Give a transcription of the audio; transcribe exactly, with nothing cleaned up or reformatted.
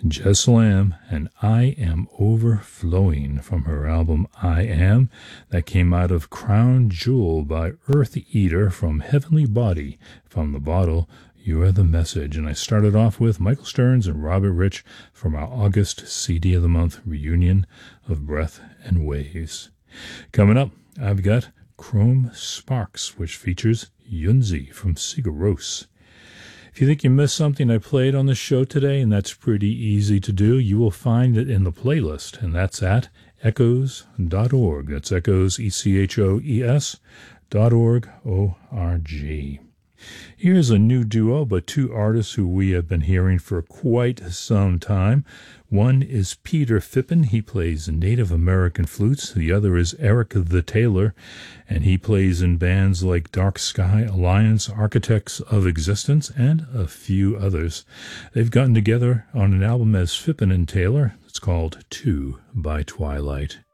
Jess Lamb and I Am Overflowing from her album I Am that came out of Crown Jewel by Earth Eater from Heavenly Body. From the bottle, You Are the Message. And I started off with Michael Stearns and Robert Rich from our August C D of the Month reunion of Breath and Waves. Coming up, I've got Chrome Sparks, which features Yunzi from Sigur Rós. If you think you missed something I played on the show today, and that's pretty easy to do, you will find it in the playlist, and that's at echoes dot org. That's echoes, E C H O E S, dot org, O R G. Here's a new duo, but two artists who we have been hearing for quite some time. One is Peter Phippen. He plays Native American flutes. The other is Eric the Tailor, and he plays in bands like Dark Sky Alliance, Architects of Existence, and a few others. They've gotten together on an album as Phippen and Taylor. It's called Two by Twilight.